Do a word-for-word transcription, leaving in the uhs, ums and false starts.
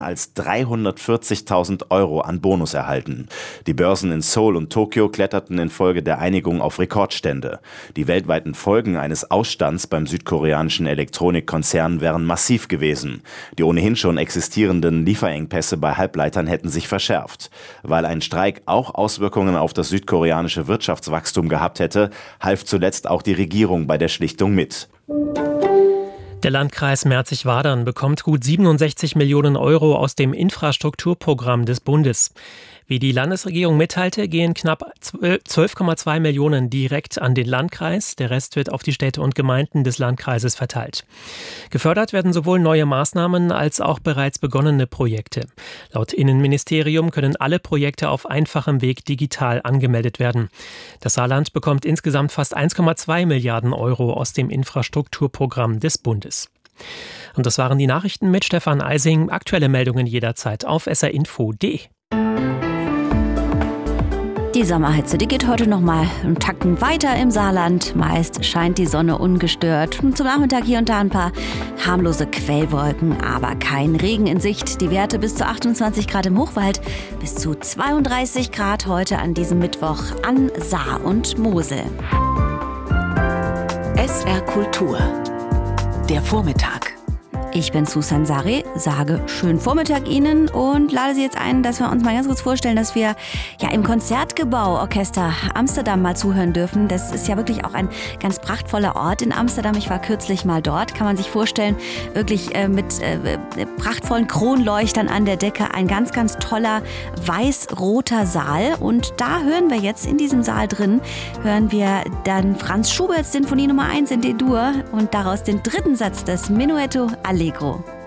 als dreihundertvierzigtausend Euro an Bonus erhalten. Die Börsen in Seoul und Tokio kletterten infolge der Einigung auf Rekordstände. Die weltweiten Folgen eines Ausstands beim südkoreanischen Elektronikkonzern wären massiv gewesen. Die ohnehin schon existierenden Lieferengpässe bei Halbleitern hätten sich verschärft. Weil ein Streik auch Auswirkungen auf das südkoreanische Wirtschaftswachstum gehabt hätte, half zuletzt auch die Regierung bei der Schlichtung mit. Der Landkreis Merzig-Wadern bekommt gut siebenundsechzig Millionen Euro aus dem Infrastrukturprogramm des Bundes. Wie die Landesregierung mitteilte, gehen knapp zwölf Komma zwei Millionen direkt an den Landkreis. Der Rest wird auf die Städte und Gemeinden des Landkreises verteilt. Gefördert werden sowohl neue Maßnahmen als auch bereits begonnene Projekte. Laut Innenministerium können alle Projekte auf einfachem Weg digital angemeldet werden. Das Saarland bekommt insgesamt fast eins Komma zwei Milliarden Euro aus dem Infrastrukturprogramm des Bundes. Und das waren die Nachrichten mit Stefan Eising. Aktuelle Meldungen jederzeit auf s r info punkt d e. Die Sommerhitze, die geht heute noch mal einen Tacken weiter im Saarland. Meist scheint die Sonne ungestört. Zum Nachmittag hier und da ein paar harmlose Quellwolken, aber kein Regen in Sicht. Die Werte bis zu achtundzwanzig Grad im Hochwald, bis zu zweiunddreißig Grad heute an diesem Mittwoch an Saar und Mosel. S R Kultur, der Vormittag. Ich bin Susan Sari, sage schönen Vormittag Ihnen und lade Sie jetzt ein, dass wir uns mal ganz kurz vorstellen, dass wir ja im Konzertgebau Orchester Amsterdam mal zuhören dürfen. Das ist ja wirklich auch ein ganz prachtvoller Ort in Amsterdam. Ich war kürzlich mal dort, kann man sich vorstellen, wirklich äh, mit äh, prachtvollen Kronleuchtern an der Decke. Ein ganz, ganz toller weiß-roter Saal. Und da hören wir jetzt in diesem Saal drin, hören wir dann Franz Schuberts Sinfonie Nummer eins in D-Dur und daraus den dritten Satz des Menuetto Allegro.